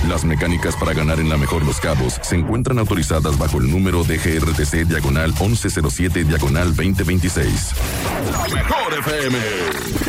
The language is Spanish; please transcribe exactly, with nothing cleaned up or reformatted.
Las mecánicas para ganar en la Mejor Los Cabos se encuentran autorizadas bajo el número de G R T C diagonal once cero siete diagonal veinte veintiséis. Mejor F M.